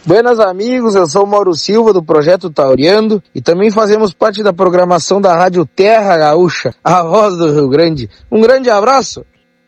Buenas amigos, eu sou o Mauro Silva do Projeto Tauriando e também fazemos parte da programação da Rádio Terra Gaúcha, a voz do Rio Grande. Um grande abraço!